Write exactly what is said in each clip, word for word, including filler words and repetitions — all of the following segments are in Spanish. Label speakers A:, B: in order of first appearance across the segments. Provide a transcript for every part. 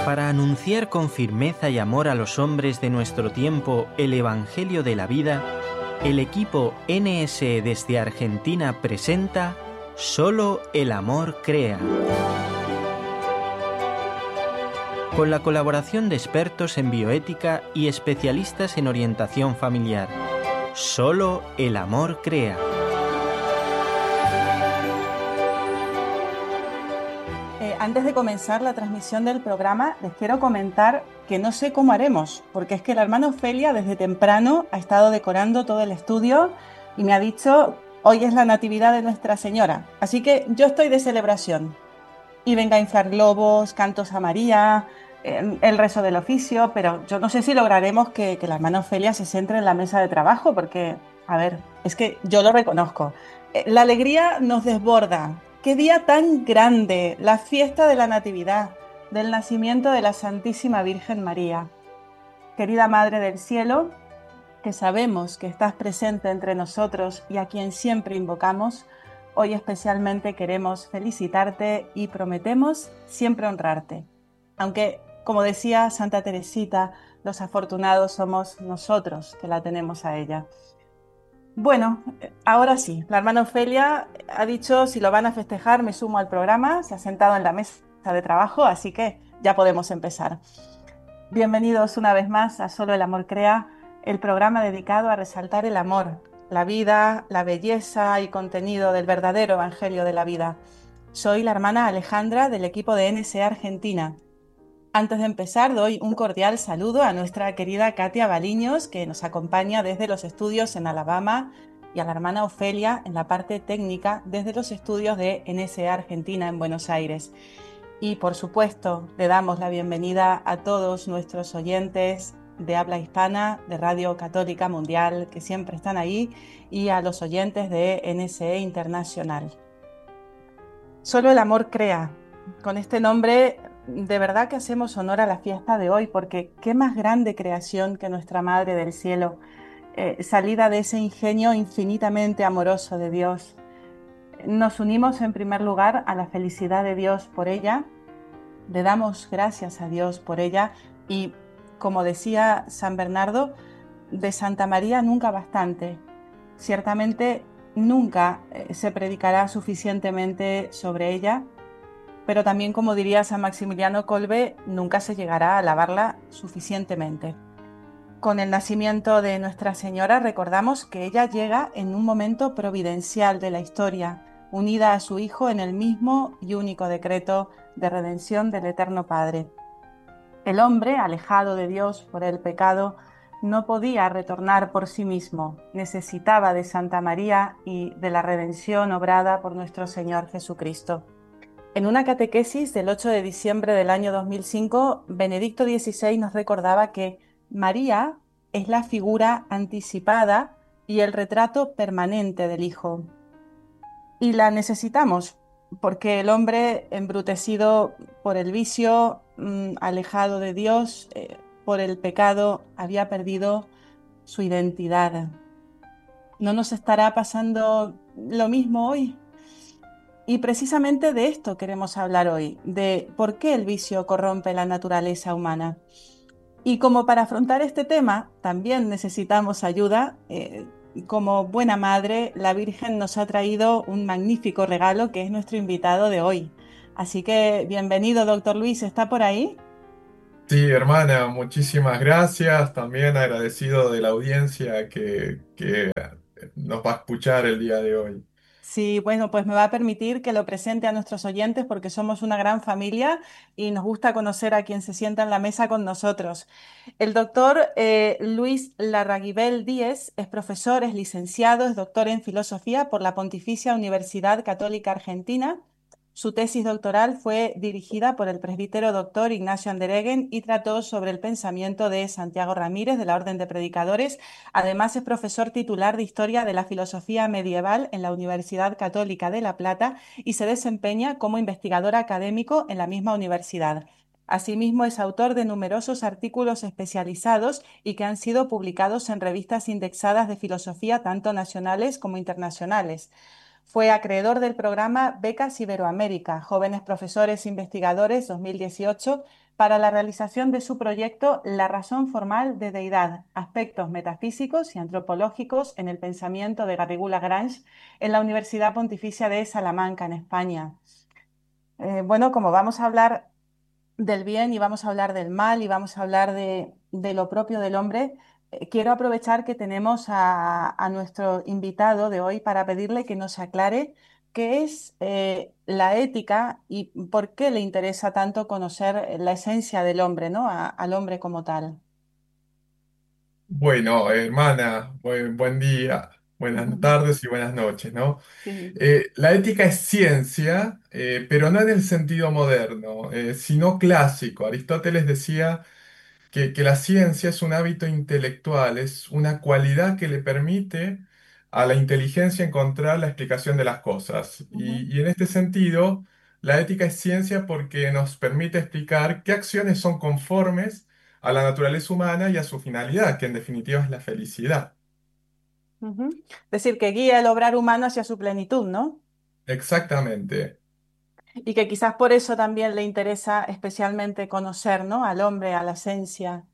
A: Para anunciar con firmeza y amor a los hombres de nuestro tiempo el Evangelio de la vida, el equipo N S E desde Argentina presenta Solo el amor crea. Con la colaboración de expertos en bioética y especialistas en orientación familiar. Solo el amor crea.
B: Eh, antes de comenzar la transmisión del programa, les quiero comentar que no sé cómo haremos, porque es que la hermana Ofelia desde temprano ha estado decorando todo el estudio y me ha dicho, hoy es la Natividad de Nuestra Señora, así que yo estoy de celebración. Y venga a inflar globos, cantos a María, eh, el rezo del oficio, pero yo no sé si lograremos que, que la hermana Ofelia se centre en la mesa de trabajo, porque, a ver, es que yo lo reconozco. Eh, la alegría nos desborda. ¡Qué día tan grande! La fiesta de la Natividad, del nacimiento de la Santísima Virgen María. Querida Madre del Cielo, que sabemos que estás presente entre nosotros y a quien siempre invocamos, hoy especialmente queremos felicitarte y prometemos siempre honrarte. Aunque, como decía Santa Teresita, los afortunados somos nosotros que la tenemos a ella. Bueno, ahora sí, la hermana Ofelia ha dicho si lo van a festejar me sumo al programa, se ha sentado en la mesa de trabajo, así que ya podemos empezar. Bienvenidos una vez más a Solo el amor crea, el programa dedicado a resaltar el amor, la vida, la belleza y contenido del verdadero Evangelio de la vida. Soy la hermana Alejandra del equipo de N S E Argentina. Antes de empezar, doy un cordial saludo a nuestra querida Katia Baliños, que nos acompaña desde los estudios en Alabama, y a la hermana Ofelia en la parte técnica desde los estudios de N S E Argentina en Buenos Aires. Y por supuesto, le damos la bienvenida a todos nuestros oyentes de habla hispana, de Radio Católica Mundial, que siempre están ahí, y a los oyentes de N S E Internacional. Solo el amor crea. Con este nombre, de verdad que hacemos honor a la fiesta de hoy, porque qué más grande creación que nuestra Madre del Cielo, eh, salida de ese ingenio infinitamente amoroso de Dios. Nos unimos en primer lugar a la felicidad de Dios por ella, le damos gracias a Dios por ella y, como decía San Bernardo, de Santa María nunca bastante. Ciertamente nunca se predicará suficientemente sobre ella, pero también, como diría San Maximiliano Kolbe, nunca se llegará a alabarla suficientemente. Con el nacimiento de Nuestra Señora recordamos que ella llega en un momento providencial de la historia, unida a su Hijo en el mismo y único decreto de redención del Eterno Padre. El hombre, alejado de Dios por el pecado, no podía retornar por sí mismo, necesitaba de Santa María y de la redención obrada por nuestro Señor Jesucristo. En una catequesis del ocho de diciembre del año dos mil cinco, Benedicto dieciséis nos recordaba que María es la figura anticipada y el retrato permanente del Hijo. Y la necesitamos, porque el hombre embrutecido por el vicio, mmm, alejado de Dios, eh, por el pecado, había perdido su identidad. ¿No nos estará pasando lo mismo hoy? Y precisamente de esto queremos hablar hoy, de por qué el vicio corrompe la naturaleza humana. Y como para afrontar este tema también necesitamos ayuda, eh, como buena madre, la Virgen nos ha traído un magnífico regalo que es nuestro invitado de hoy. Así que bienvenido, doctor Luis, ¿está por ahí?
C: Sí, hermana, muchísimas gracias. También agradecido de la audiencia que, que nos va a escuchar el día de hoy.
B: Sí, bueno, pues me va a permitir que lo presente a nuestros oyentes porque somos una gran familia y nos gusta conocer a quien se sienta en la mesa con nosotros. El doctor eh, Luis Larraguibel Díez es profesor, es licenciado, es doctor en filosofía por la Pontificia Universidad Católica Argentina. Su tesis doctoral fue dirigida por el presbítero doctor Ignacio Andereguen y trató sobre el pensamiento de Santiago Ramírez de la Orden de Predicadores. Además, es profesor titular de Historia de la Filosofía Medieval en la Universidad Católica de La Plata y se desempeña como investigador académico en la misma universidad. Asimismo, es autor de numerosos artículos especializados y que han sido publicados en revistas indexadas de filosofía tanto nacionales como internacionales. Fue acreedor del programa Becas Iberoamérica, Jóvenes Profesores Investigadores dos mil dieciocho, para la realización de su proyecto La razón formal de deidad, aspectos metafísicos y antropológicos en el pensamiento de Garrigou Lagrange en la Universidad Pontificia de Salamanca, en España. Eh, bueno, como vamos a hablar del bien y vamos a hablar del mal y vamos a hablar de, de lo propio del hombre, eh, quiero aprovechar que tenemos a, a nuestro invitado de hoy para pedirle que nos aclare qué es eh, la ética y por qué le interesa tanto conocer la esencia del hombre, ¿no? A- al hombre como tal.
C: Bueno, hermana, buen, buen día, buenas tardes y buenas noches, ¿no?
B: Sí.
C: Eh, la ética es ciencia, eh, pero no en el sentido moderno, eh, sino clásico. Aristóteles decía que, que la ciencia es un hábito intelectual, es una cualidad que le permite a la inteligencia encontrar la explicación de las cosas.
B: Ujú,
C: Y, y en este sentido, la ética es ciencia porque nos permite explicar qué acciones son conformes a la naturaleza humana y a su finalidad, que en definitiva es la felicidad.
B: ujú. Es decir, que guía el obrar humano hacia su plenitud, ¿no?
C: Exactamente.
B: Y que quizás por eso también le interesa especialmente conocer, ¿no? Al hombre, a la esencia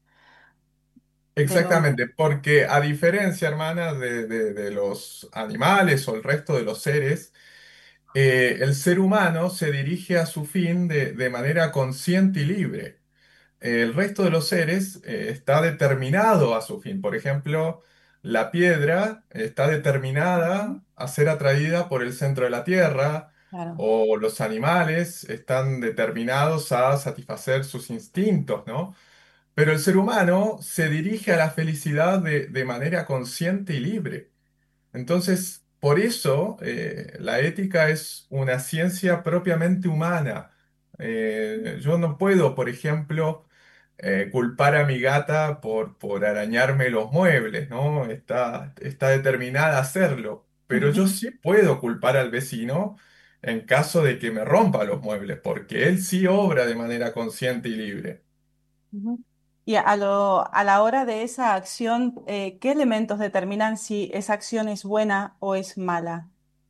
B: del hombre.
C: Exactamente, porque a diferencia, hermana, de, de- de los animales o el resto de los seres, eh, el ser humano se dirige a su fin de, de manera consciente y libre. El resto de los seres eh, está determinado a su fin. Por ejemplo, la piedra está
B: Ujú.
C: determinada a ser atraída por el centro de la Tierra,
B: Claro.
C: o los animales están determinados a satisfacer sus instintos, ¿no? Pero el ser humano se dirige a la felicidad de, de manera consciente y libre. Entonces, por eso eh, la ética es una ciencia propiamente humana. Eh, yo no puedo, por ejemplo, eh, culpar a mi gata por, por arañarme los muebles, ¿no? Está, está determinada a hacerlo. Pero yo sí puedo culpar al vecino en caso de que me rompa los muebles, porque él sí obra de manera consciente y libre.
B: Ujú. Y a lo- a la hora de esa acción, eh, ¿qué elementos determinan si esa acción es buena o es mala?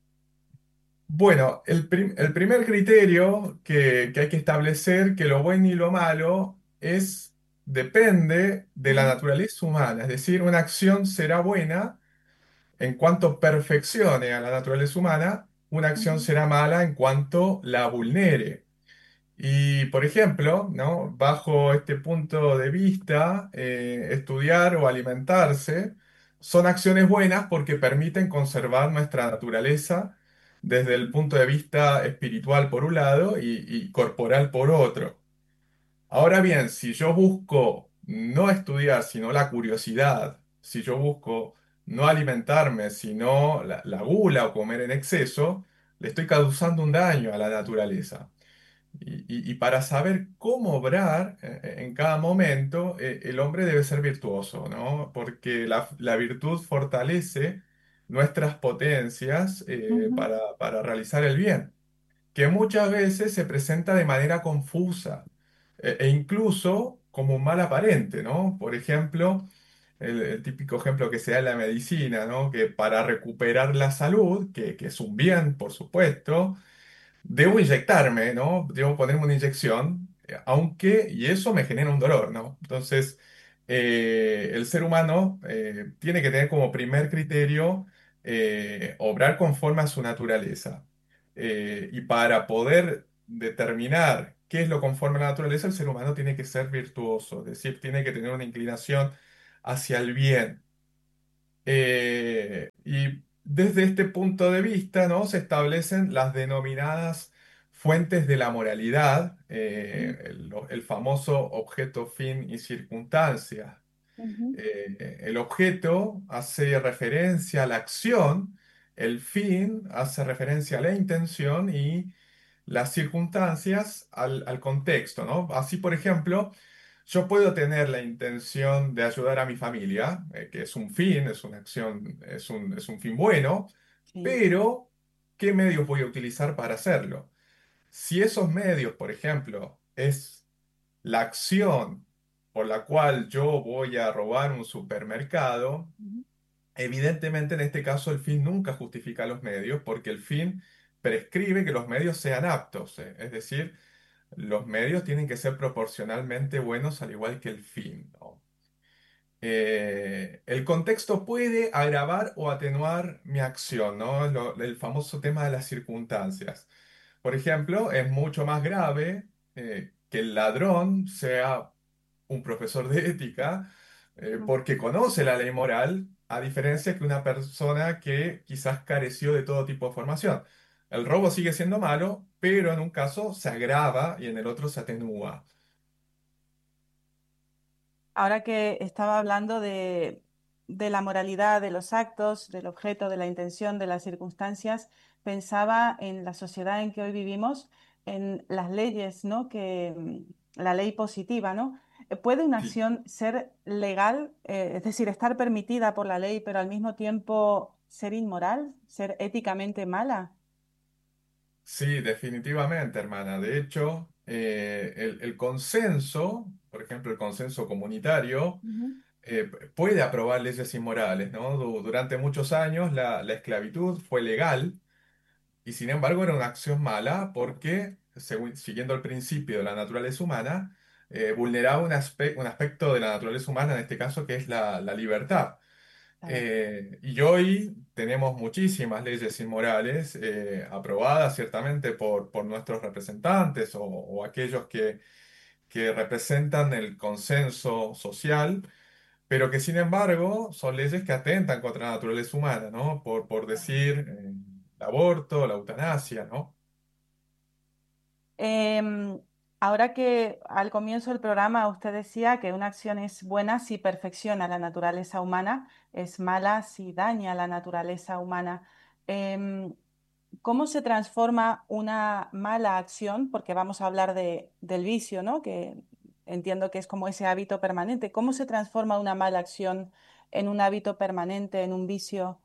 C: Bueno, el, prim- el primer criterio que, que hay que establecer, que lo bueno y lo malo es, depende de la
B: Ujú,
C: naturaleza humana. Es decir, una acción será buena en cuanto perfeccione a la naturaleza humana, una acción
B: ujú,
C: será mala en cuanto la vulnere. Y, por ejemplo, ¿no? Bajo este punto de vista, eh, estudiar o alimentarse son acciones buenas porque permiten conservar nuestra naturaleza desde el punto de vista espiritual por un lado y, y corporal por otro. Ahora bien, si yo busco no estudiar, sino la curiosidad, si yo busco no alimentarme, sino la, la gula o comer en exceso, le estoy causando un daño a la naturaleza. Y, y- y para saber cómo obrar eh, eh, en cada momento, eh, el hombre debe ser virtuoso, ¿no? Porque la, la virtud fortalece nuestras potencias eh,
B: ujú,
C: para, para realizar el bien, que muchas veces se presenta de manera confusa e, e incluso como un mal aparente, ¿no? Por ejemplo, el, el típico ejemplo que se da en la medicina, ¿no? Que para recuperar la salud, que que es un bien, por supuesto, debo inyectarme, ¿no? Debo ponerme una inyección, eh, aunque, y eso me genera un dolor, ¿no? Entonces, eh, el ser humano eh, tiene que tener como primer criterio eh, obrar conforme a su naturaleza. Eh, y para poder determinar qué es lo conforme a la naturaleza, el ser humano tiene que ser virtuoso, es decir, tiene que tener una inclinación hacia el bien. Eh, y desde este punto de vista, ¿no? Se establecen las denominadas fuentes de la moralidad,
B: ujú,
C: eh, el, el famoso objeto, fin y circunstancia.
B: ujú,
C: Eh, el objeto hace referencia a la acción, el fin hace referencia a la intención y las circunstancias al, al contexto, ¿no? Así, por ejemplo, yo puedo tener la intención de ayudar a mi familia, eh, que es un fin, es una acción, es un, es un fin bueno,
B: sí,
C: pero ¿qué medios voy a utilizar para hacerlo? Si esos medios, por ejemplo, es la acción por la cual yo voy a robar un supermercado, Evidentemente, en este caso, el fin nunca justifica los medios porque el fin prescribe que los medios sean aptos, eh, Es decir, los medios tienen que ser proporcionalmente buenos al igual que el fin, ¿no? Eh, el contexto puede agravar o atenuar mi acción, ¿no? Lo- el famoso tema de las circunstancias. Por ejemplo, es mucho más grave eh, que el ladrón sea un profesor de ética eh,
B: Ujú.
C: porque conoce la ley moral, a diferencia que una persona que quizás careció de todo tipo de formación. El robo sigue siendo malo, pero en un caso se agrava y en el otro se atenúa.
B: Ahora que estaba hablando de, de la moralidad de los actos, del objeto, de la intención, de las circunstancias, pensaba en la sociedad en que hoy vivimos, en las leyes, ¿no? Que mm, la ley positiva, ¿no? Eh, ¿Puede una
C: Sí.
B: acción ser legal, eh, es decir, estar permitida por la ley, pero al mismo tiempo ser inmoral, ser éticamente mala?
C: Sí, definitivamente, hermana. De hecho, eh, el, el consenso, por ejemplo, el consenso comunitario,
B: Ujú.
C: eh, puede aprobar leyes inmorales, ¿no? Du- durante muchos años la, la esclavitud fue legal y sin embargo era una acción mala porque, según- siguiendo el principio de la naturaleza humana, eh, vulneraba un, aspe- un aspecto de la naturaleza humana, en este caso, que es la la libertad.
B: Claro.
C: Eh, y hoy tenemos muchísimas leyes inmorales eh, aprobadas ciertamente por, por nuestros representantes o, o aquellos que, que representan el consenso social, pero que sin embargo son leyes que atentan contra la naturaleza humana, ¿no? Por, por decir eh, el aborto, la eutanasia, ¿no?
B: Em, Ahora que al comienzo del programa usted decía que una acción es buena si perfecciona la naturaleza humana, es mala si daña la naturaleza humana. Em, ¿Cómo se transforma una mala acción? Porque vamos a hablar de, del vicio, ¿no? Que entiendo que es como ese hábito permanente. ¿Cómo se transforma una mala acción en un hábito permanente, en un vicio?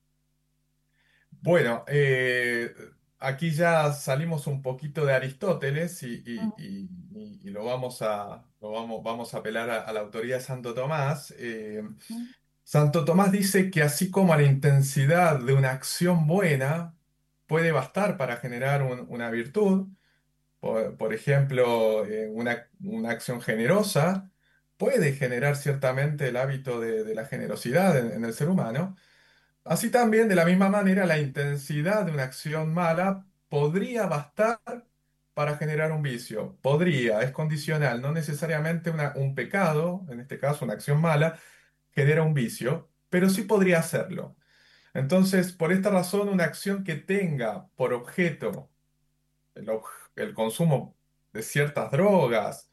C: Bueno, eh, aquí ya salimos un poquito de Aristóteles y, y-
B: Ujú,
C: y- y- y lo vamos a, lo vamos, vamos a apelar a, a la autoría de Santo Tomás. Eh,
B: ujú,
C: Santo Tomás dice que así como la intensidad de una acción buena puede bastar para generar un- una virtud, por, por ejemplo, eh, una, una acción generosa puede generar ciertamente el hábito de, de la generosidad en en el ser humano. Así también, de la misma manera, la intensidad de una acción mala podría bastar para generar un vicio. Podría, es condicional, no necesariamente una- un pecado, en este caso una acción mala, genera un vicio, pero sí podría hacerlo. Entonces, por esta razón, una acción que tenga por objeto el, ob- el consumo de ciertas drogas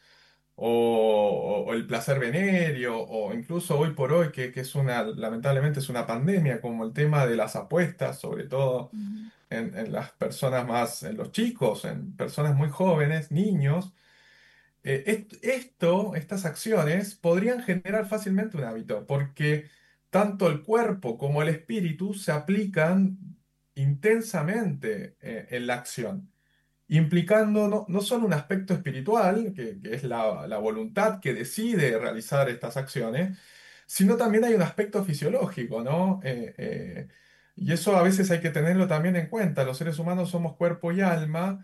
C: o, o el placer venéreo o incluso hoy por hoy que, que es una, lamentablemente es una pandemia como el tema de las apuestas, sobre todo
B: ujú.
C: en, en las personas más, en los chicos, en personas muy jóvenes, niños. Eh, est- esto, estas acciones podrían generar fácilmente un hábito porque tanto el cuerpo como el espíritu se aplican intensamente eh, en la acción implicando no, no solo un aspecto espiritual, que, que es la, la voluntad que decide realizar estas acciones, sino también hay un aspecto fisiológico, ¿no? Eh, eh, y eso a veces hay que tenerlo también en cuenta. Los seres humanos somos cuerpo y alma,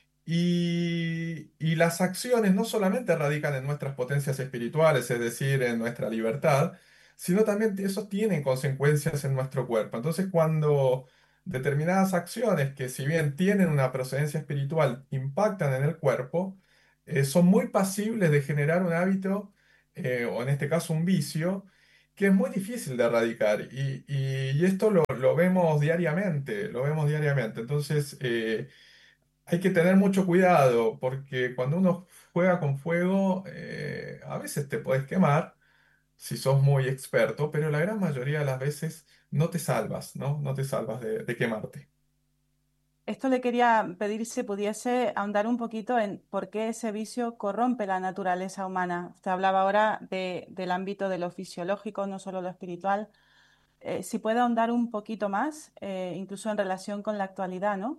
C: y, y las acciones no solamente radican en nuestras potencias espirituales, es decir, en nuestra libertad, sino también eso tiene consecuencias en nuestro cuerpo. Entonces, cuando determinadas acciones que si bien tienen una procedencia espiritual, impactan en el cuerpo, eh, son muy pasibles de generar un hábito, eh, o en este caso un vicio, que es muy difícil de erradicar. Y, y- y esto lo, lo vemos diariamente, lo vemos diariamente. Entonces, eh, hay que tener mucho cuidado porque cuando uno juega con fuego, eh, a veces te puedes quemar si sos muy experto, pero la gran mayoría de las veces no te salvas, ¿no? No te salvas de, de quemarte.
B: Esto le quería pedir si pudiese ahondar un poquito en por qué ese vicio corrompe la naturaleza humana. Usted hablaba ahora de- del ámbito de lo fisiológico, no solo lo espiritual. Eh, si puede ahondar un poquito más, eh, incluso en relación con la actualidad, ¿no?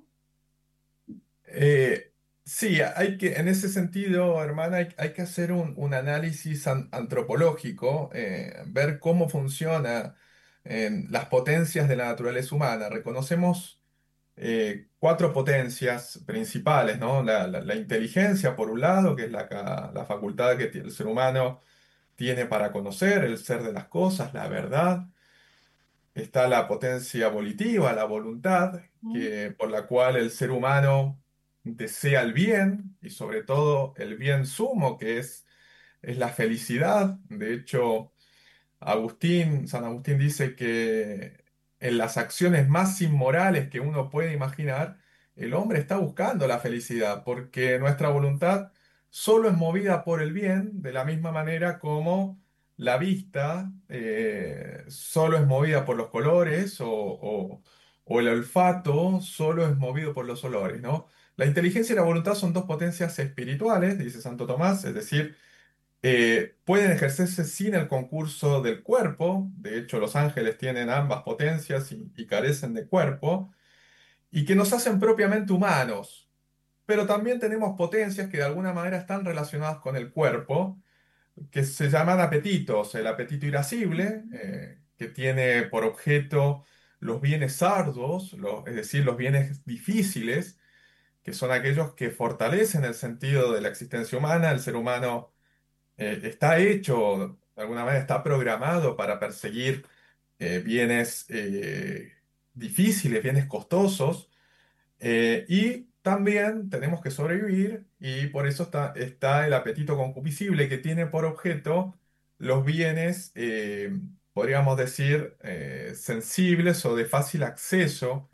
C: Eh, sí, hay que, en ese sentido, hermana, hay, hay que hacer un, un análisis an- antropológico, eh, ver cómo funciona en las potencias de la naturaleza humana. Reconocemos eh, cuatro potencias principales, ¿no? La, la- la inteligencia, por un lado, que es la, ca- la facultad que tiene el ser humano tiene para conocer el ser de las cosas, la verdad. Está la potencia volitiva, la voluntad,
B: Mm,
C: que, por la cual el ser humano desea el bien y sobre todo el bien sumo, que es, es la felicidad. De hecho, Agustín, San Agustín dice que en las acciones más inmorales que uno puede imaginar, el hombre está buscando la felicidad, porque nuestra voluntad solo es movida por el bien, de la misma manera como la vista eh, solo es movida por los colores o, o- o el olfato solo es movido por los olores, ¿no? La inteligencia y la voluntad son dos potencias espirituales, dice Santo Tomás, es decir, eh, pueden ejercerse sin el concurso del cuerpo. De hecho, los ángeles tienen ambas potencias y, y carecen de cuerpo, y que nos hacen propiamente humanos. Pero también tenemos potencias que de alguna manera están relacionadas con el cuerpo, que se llaman apetitos. El apetito irascible, eh, que tiene por objeto los bienes arduos, lo- es decir, los bienes difíciles, que son aquellos que fortalecen el sentido de la existencia humana. El ser humano eh, está hecho, de alguna manera está programado para perseguir eh, bienes eh, difíciles, bienes costosos, eh, y también tenemos que sobrevivir y por eso está, está el apetito concupiscible que tiene por objeto los bienes, eh, podríamos decir, eh, sensibles o de fácil acceso,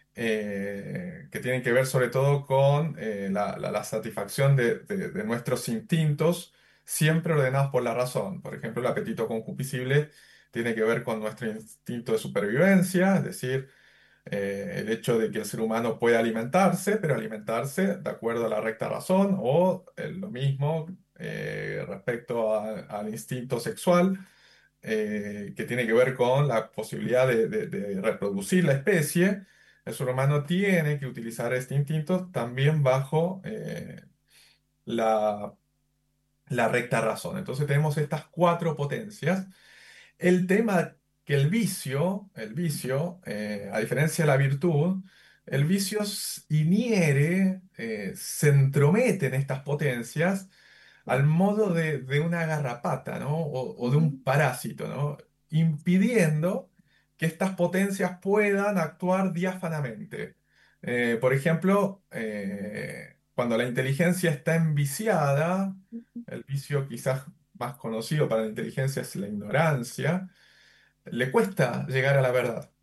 C: eh, que tienen que ver sobre todo con eh, la, la- la satisfacción de, de- de nuestros instintos, siempre ordenados por la razón. Por ejemplo, el apetito concupiscible tiene que ver con nuestro instinto de supervivencia, es decir, eh, el hecho de que el ser humano puede alimentarse, pero alimentarse de acuerdo a la recta razón, o eh, lo mismo eh, respecto a- al instinto sexual, eh, que tiene que ver con la posibilidad de, de- de reproducir la especie. El ser humano tiene que utilizar este instinto también bajo eh, la, la recta razón. Entonces tenemos estas cuatro potencias. El tema que el vicio, el vicio, eh, a diferencia de la virtud, el vicio s- inhiere, eh, se entromete en estas potencias al modo de, de una garrapata, ¿no? O, o de
B: ujú,
C: un parásito, ¿no? Impidiendo que estas potencias puedan actuar diáfanamente. Eh, por ejemplo, eh, cuando la inteligencia está enviciada,
B: ujú,
C: el vicio quizás más conocido para la inteligencia es la ignorancia, le cuesta llegar a la verdad.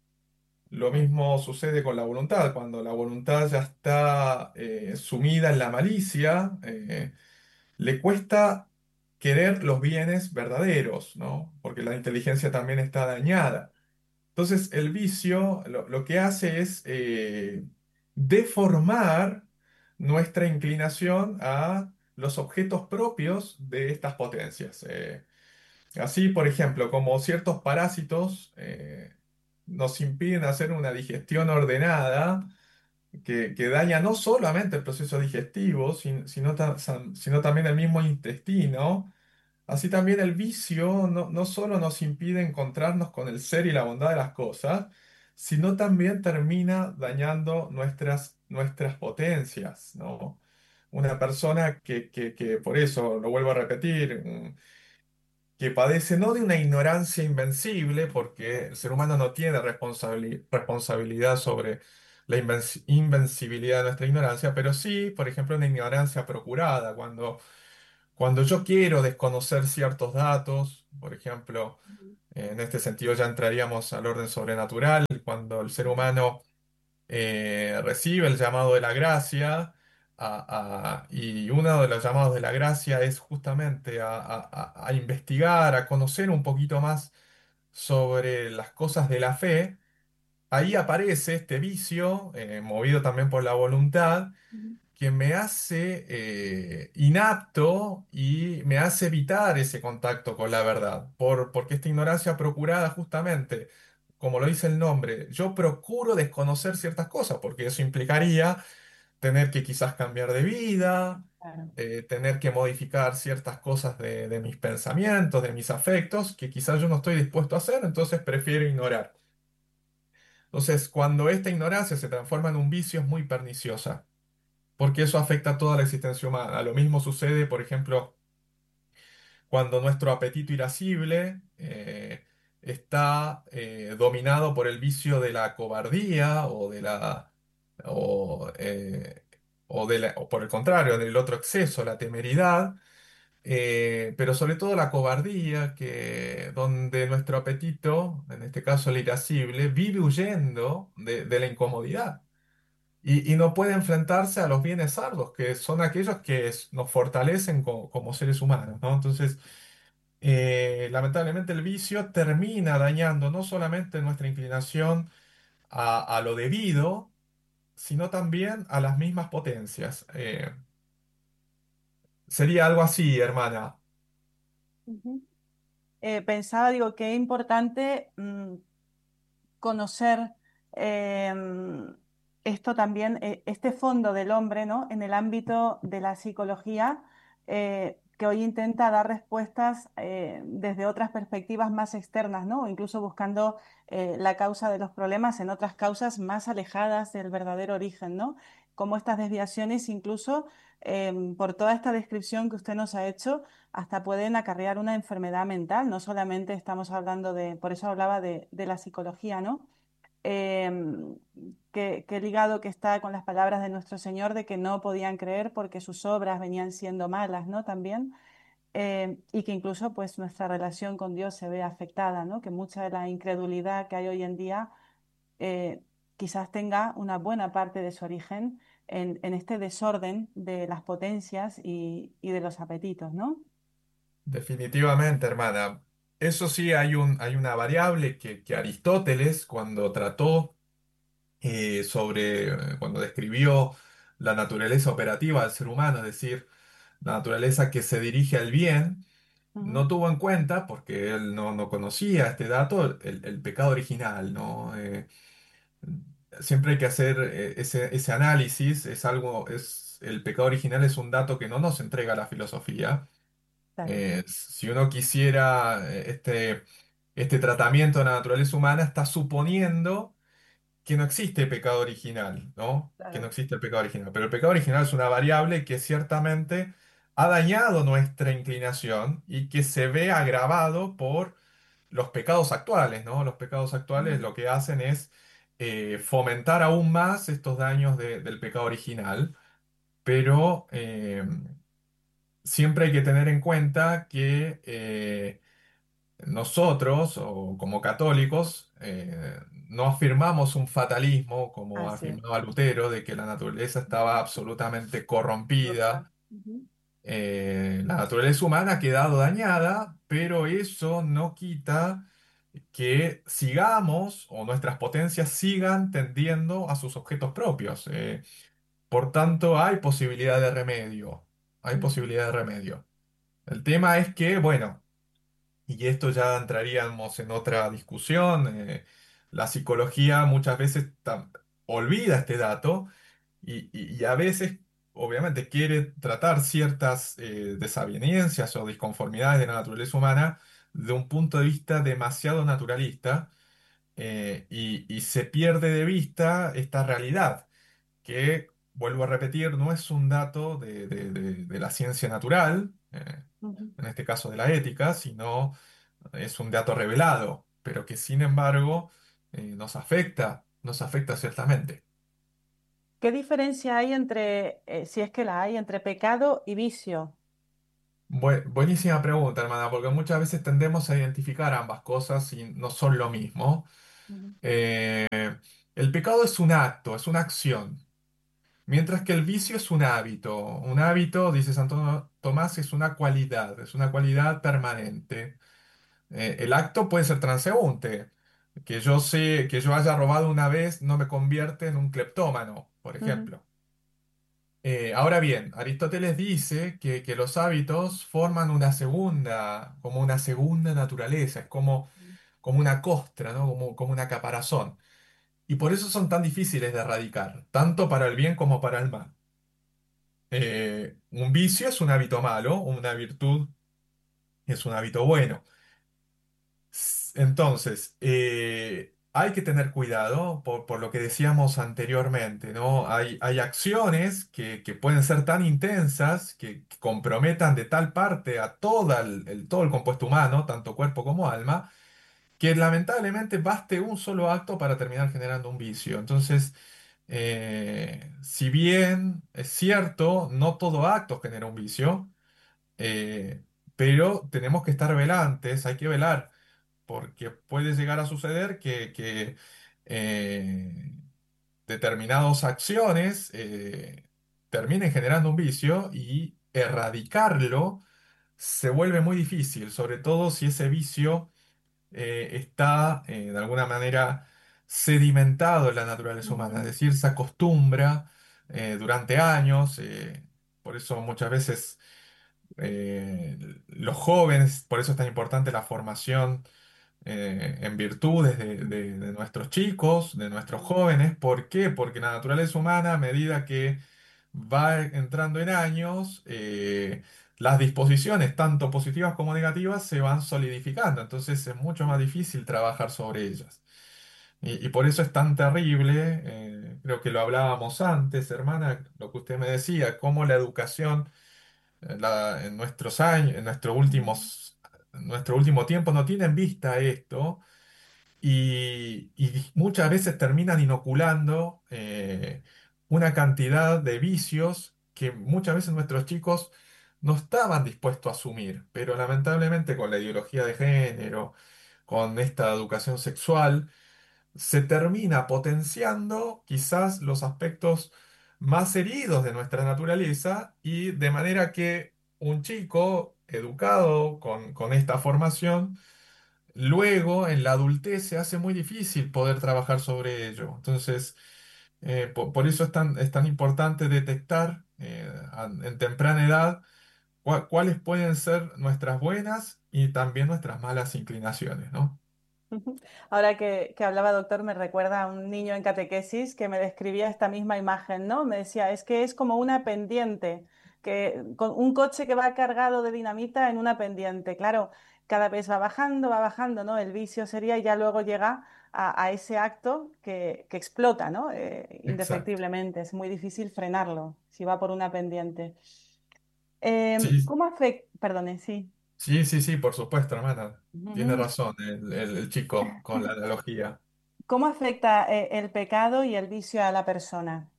C: Lo mismo sucede con la voluntad. Cuando la voluntad ya está eh, sumida en la malicia, eh, le cuesta querer los bienes verdaderos, ¿no? Porque la inteligencia también está dañada. Entonces, el vicio lo, lo que hace es eh, deformar nuestra inclinación a los objetos propios de estas potencias. Eh, así, por ejemplo, como ciertos parásitos eh, nos impiden hacer una digestión ordenada, que, que daña no solamente el proceso digestivo, sin- sino, ta- san- sino también el mismo intestino. Así también el vicio no, no solo nos impide encontrarnos con el ser y la bondad de las cosas, sino también termina dañando nuestras, nuestras potencias, ¿no? Una persona que, que, que, por eso, lo vuelvo a repetir, mm, que padece no de una ignorancia invencible, porque el ser humano no tiene responsabili- responsabilidad sobre la invenci- invencibilidad de nuestra ignorancia, pero sí, por ejemplo, una ignorancia procurada, cuando, cuando yo quiero desconocer ciertos datos, por ejemplo, en este sentido ya entraríamos al orden sobrenatural, cuando el ser humano eh, recibe el llamado de la gracia, a- a- y uno de los llamados de la gracia es justamente a, a- a- a investigar, a conocer un poquito más sobre las cosas de la fe. Ahí aparece este vicio, eh, movido también por la voluntad,
B: ujú,
C: que me hace eh, inapto y me hace evitar ese contacto con la verdad, por, porque esta ignorancia procurada justamente, como lo dice el nombre, yo procuro desconocer ciertas cosas, porque eso implicaría tener que quizás cambiar de vida,
B: Claro.
C: eh, tener que modificar ciertas cosas de, de mis pensamientos, de mis afectos, que quizás yo no estoy dispuesto a hacer, entonces prefiero ignorar. Entonces, cuando esta ignorancia se transforma en un vicio, es muy perniciosa, porque eso afecta a toda la existencia humana. Lo mismo sucede, por ejemplo, cuando nuestro apetito irascible eh, está eh, dominado por el vicio de la cobardía o de la o, eh, o de la- o por el contrario, del otro exceso, la temeridad, eh, pero sobre todo la cobardía, que donde nuestro apetito, en este caso el irascible, vive huyendo de, de la incomodidad. Y, y no puede enfrentarse a los bienes sardos, que son aquellos que es- nos fortalecen co- como seres humanos, ¿no? Entonces, eh, lamentablemente el vicio termina dañando no solamente nuestra inclinación a, a lo debido, sino también a las mismas potencias. Eh, sería algo así, hermana.
B: Ujú. Eh, pensaba, digo, qué importante mm, conocer em, esto también, eh, este fondo del hombre, ¿no? En el ámbito de la psicología, eh, que hoy intenta dar respuestas eh, desde otras perspectivas más externas, ¿no? O incluso buscando eh, la causa de los problemas en otras causas más alejadas del verdadero origen, ¿no? Como estas desviaciones, incluso em, por toda esta descripción que usted nos ha hecho, hasta pueden acarrear una enfermedad mental. No solamente estamos hablando de, por eso hablaba de, de la psicología, ¿no? Em, que, que ligado que está con las palabras de nuestro Señor de que no podían creer porque sus obras venían siendo malas, ¿no? También, em, y que incluso pues nuestra relación con Dios se ve afectada, ¿no? Que mucha de la incredulidad que hay hoy en día eh, quizás tenga una buena parte de su origen en, en este desorden de las potencias y, y de los apetitos, ¿no?
C: Definitivamente, hermana. Eso sí, hay un, hay una variable que, que Aristóteles, cuando trató eh, sobre, eh, cuando describió la naturaleza operativa del ser humano, es decir, la naturaleza que se dirige al bien,
B: Ujú.
C: no tuvo en cuenta, porque él no, no conocía este dato, el, el pecado original, ¿no? Eh, siempre hay que hacer eh, ese, ese análisis, es algo, es, el pecado original es un dato que no nos entrega la filosofía.
B: Claro,
C: Eh, si uno quisiera eh, este, este tratamiento de la naturaleza humana, está suponiendo que no existe pecado original, ¿no? Que no
B: claro.
C: existe el pecado original. Pero el pecado original es una variable que ciertamente ha dañado nuestra inclinación y que se ve agravado por los pecados actuales, ¿no? Los pecados actuales
B: Ujú.
C: lo que hacen es eh, fomentar aún más estos daños de- del pecado original, pero eh, siempre hay que tener en cuenta que eh, nosotros, o como católicos, eh, no afirmamos un fatalismo, como
B: Así es.
C: afirmaba Lutero, de que la naturaleza estaba absolutamente
B: Rota.
C: corrompida.
B: Ujú.
C: Eh, la naturaleza humana ha quedado dañada, pero eso no quita que sigamos o nuestras potencias sigan tendiendo a sus objetos propios. Eh, por tanto, hay posibilidad de remedio. Hay
B: Ujú.
C: posibilidad de remedio. El tema es que, bueno, y esto ya entraríamos en otra discusión. Eh, la psicología muchas veces tam- olvida este dato y, y- y a veces, obviamente, quiere tratar ciertas eh, desavenencias o disconformidades de la naturaleza humana de un punto de vista demasiado naturalista, eh, y, y se pierde de vista esta realidad que, vuelvo a repetir, no es un dato de, de- de- de la ciencia natural, eh,
B: Ujú.
C: en este caso de la ética, sino es un dato revelado, pero que sin embargo eh, nos afecta, nos afecta ciertamente.
B: ¿Qué diferencia hay entre, eh, si es que la hay, entre pecado y vicio?
C: Bue- buenísima pregunta, hermana, porque muchas veces tendemos a identificar ambas cosas y no son lo mismo.
B: Ujú.
C: Eh, el pecado es un acto, es una acción, mientras que el vicio es un hábito. Un hábito, dice Santo Tomás, es una cualidad, es una cualidad permanente. Eh, el acto puede ser transeúnte. Que yo sé, que yo haya robado una vez no me convierte en un cleptómano, por
B: Ujú.
C: ejemplo. Eh, ahora bien, Aristóteles dice que, que los hábitos forman una segunda, como una segunda naturaleza, es como, como una costra, ¿no? Como, como una caparazón. Y por eso son tan difíciles de erradicar, tanto para el bien como para el mal. Eh, un vicio es un hábito malo, una virtud es un hábito bueno. S- Entonces, eh, hay que tener cuidado por, por lo que decíamos anteriormente, ¿no? Hay, hay acciones que, que pueden ser tan intensas que, que comprometan de tal parte a toda el, el- todo el compuesto humano, tanto cuerpo como alma, que lamentablemente baste un solo acto para terminar generando un vicio. Entonces, eh, si bien es cierto, no todo acto genera un vicio, eh, pero tenemos que estar velantes, hay que velar porque puede llegar a suceder que, que, eh, determinadas acciones eh, terminen generando un vicio y erradicarlo se vuelve muy difícil, sobre todo si ese vicio eh, está eh, de alguna manera sedimentado en la naturaleza humana, es
B: Ujú,
C: decir, se acostumbra eh, durante años, eh, por eso muchas veces eh, los jóvenes, por eso es tan importante la formación eh, en virtudes de, de- de nuestros chicos, de nuestros
B: ujú,
C: jóvenes. ¿Por qué? Porque la naturaleza humana, a medida que va entrando en años, eh, las disposiciones, tanto positivas como negativas, se van solidificando. Entonces es mucho más difícil trabajar sobre ellas. Y, y por eso es tan terrible, eh, creo que lo hablábamos antes, hermana, lo que usted me decía, cómo la educación en, la- en nuestros años, en nuestros
B: ujú,
C: últimos, en nuestro último tiempo no tiene en vista esto y, y muchas veces terminan inoculando eh, una cantidad de vicios que muchas veces nuestros chicos no estaban dispuestos a asumir, pero lamentablemente con la ideología de género, con esta educación sexual, se termina potenciando quizás los aspectos más heridos de nuestra naturaleza y de manera que un chico educado con, con esta formación, luego en la adultez se hace muy difícil poder trabajar sobre ello. Entonces, eh, po- por, eso es tan, es tan importante detectar eh, a- en temprana edad cua- cuáles pueden ser nuestras buenas y también nuestras malas inclinaciones, ¿no?
B: ujú. Ahora que, que hablaba, doctor, me recuerda a un niño en catequesis que me describía esta misma imagen, ¿no? Me decía, es que es como una pendiente, que con un coche que va cargado de dinamita en una pendiente. Claro, cada vez va bajando, va bajando, ¿no? El vicio sería y ya luego llega a, a ese acto que, que explota, ¿no? Eh,
C: Exacto.
B: indefectiblemente. Es muy difícil frenarlo si va por una pendiente. Em,
C: Sí,
B: ¿cómo afecta? Perdone, sí.
C: sí, sí, sí, por supuesto, hermana. Tiene
B: Ujú.
C: razón el, el- el chico con la analogía.
B: ¿Cómo afecta eh, el pecado y el vicio a la persona?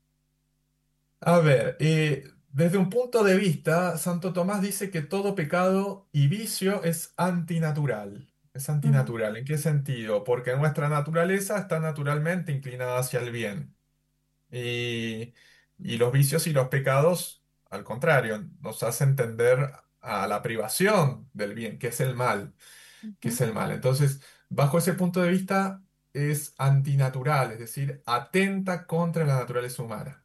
C: A ver, eh, desde un punto de vista, Santo Tomás dice que todo pecado y vicio es antinatural. Es
B: Ujú,
C: antinatural. ¿En qué sentido? Porque nuestra naturaleza está naturalmente inclinada hacia el bien. Y, y los vicios y los pecados, al contrario, nos hacen tender a la privación del bien, que es el mal. Que es
B: ujú,
C: el mal. Entonces, bajo ese punto de vista, es antinatural, es decir, atenta contra la naturaleza humana.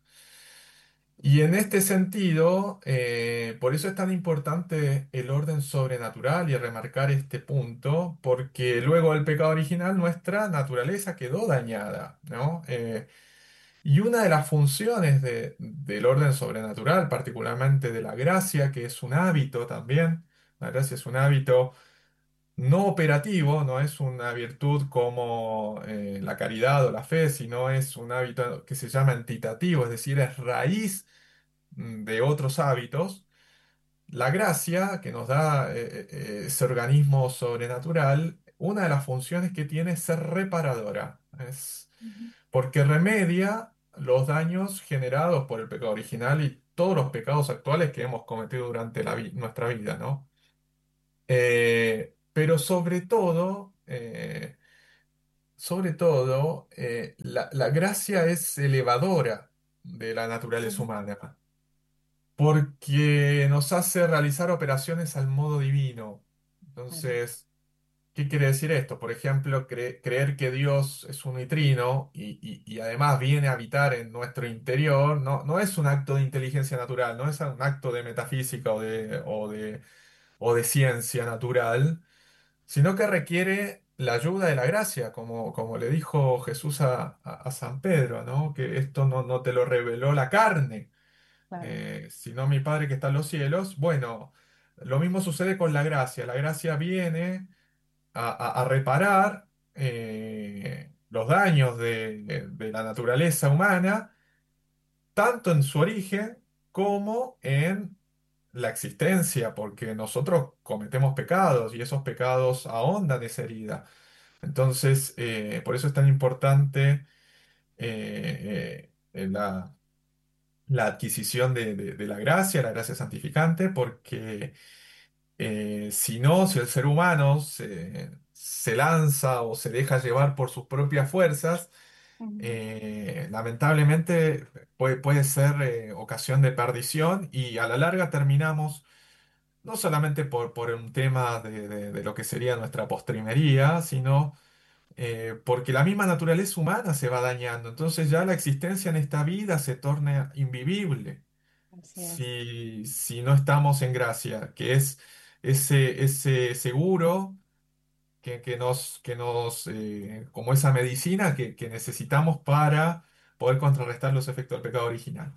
C: Y en este sentido, eh, por eso es tan importante el orden sobrenatural y remarcar este punto, porque luego del pecado original nuestra naturaleza quedó dañada, ¿no? Eh, y una de las funciones de- del orden sobrenatural, particularmente de la gracia, que es un hábito también, la gracia es un hábito no operativo, no es una virtud como eh, la caridad o la fe, sino es un hábito que se llama entitativo, es decir, es raíz mm, de otros hábitos. La gracia que nos da eh, eh, eh, ese organismo sobrenatural, una de las funciones que tiene es ser reparadora, es
B: ujú,
C: porque remedia los daños generados por el pecado original y todos los pecados actuales que hemos cometido durante la vi- nuestra vida, ¿no? Eh, pero sobre todo, eh, sobre todo, eh, la, la gracia es elevadora de la naturaleza
B: ujú.
C: humana, porque nos hace realizar operaciones al modo divino.
B: Claro.
C: Entonces, ¿qué quiere decir esto? Por ejemplo, cre- creer que Dios es un neutrino y, y- y además viene a habitar en nuestro interior, no, no es un acto de inteligencia natural, no es un acto de metafísica o de, o de, o de ciencia natural, sino que requiere la ayuda de la gracia, como, como le dijo Jesús a, a- a San Pedro, ¿no? Que esto no, no te lo reveló la carne,
B: Claro,
C: eh, sino mi Padre que está en los cielos. Bueno, lo mismo sucede con la gracia. La gracia viene a, a- a reparar eh, los daños de, de- de la naturaleza humana, tanto en su origen como en la existencia, porque nosotros cometemos pecados y esos pecados ahondan esa herida. Entonces, eh, por eso es tan importante eh, eh, la, la adquisición de, de- de la gracia, la gracia santificante, porque eh, si no, si el ser humano se, se lanza o se deja llevar por sus propias fuerzas,
B: ujú,
C: eh, lamentablemente puede, puede ser eh, ocasión de perdición y a la larga terminamos no solamente por, por un tema de, de- de lo que sería nuestra postrimería, sino eh, porque la misma naturaleza humana se va dañando. Entonces ya la existencia en esta vida se torna invivible
B: así es.
C: si, si no estamos en gracia, que es ese, ese seguro que, que nos, que nos eh, como esa medicina que, que necesitamos para poder contrarrestar los efectos del pecado original.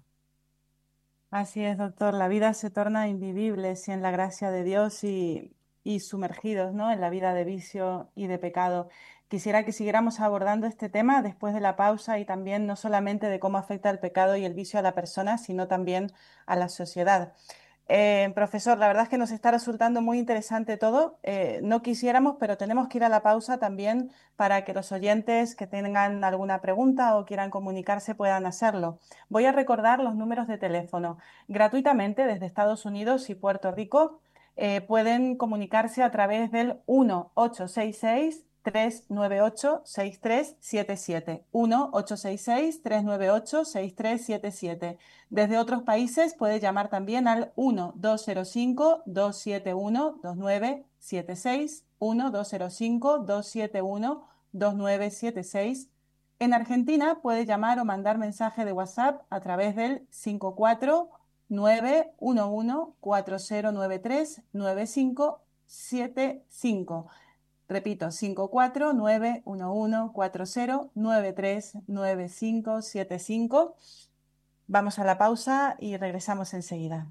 B: Así es, doctor. La vida se torna invivible si en la gracia de Dios y, y sumergidos, ¿no? En la vida de vicio y de pecado. Quisiera que siguiéramos abordando este tema después de la pausa y también no solamente de cómo afecta el pecado y el vicio a la persona, sino también a la sociedad. Eh, profesor, la verdad es que nos está resultando muy interesante todo. Eh, no quisiéramos, pero tenemos que ir a la pausa también para que los oyentes que tengan alguna pregunta o quieran comunicarse puedan hacerlo. Voy a recordar los números de teléfono. Gratuitamente desde Estados Unidos y Puerto Rico eh, pueden comunicarse a través del uno ocho seis seis, tres nueve ocho, seis tres siete siete. uno ocho seis seis, tres nueve ocho, seis tres siete siete. Desde otros países puede llamar también al uno dos cero cinco, dos siete uno, dos nueve siete seis, uno dos cero cinco, dos siete uno, dos nueve siete seis. En Argentina puede llamar o mandar mensaje de WhatsApp a través del cinco cuatro nueve uno uno cuatro cero nueve tres nueve cinco siete cinco. Repito, cinco cuatro nueve uno uno cuatro cero nueve tres nueve cinco siete cinco. Vamos a la pausa y regresamos enseguida.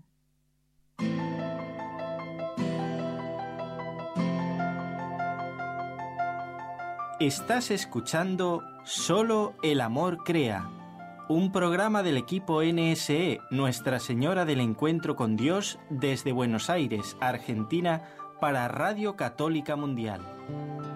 A: Estás escuchando Solo el amor crea, un programa del equipo N S E, Nuestra Señora del Encuentro con Dios, desde Buenos Aires, Argentina, para Radio Católica Mundial.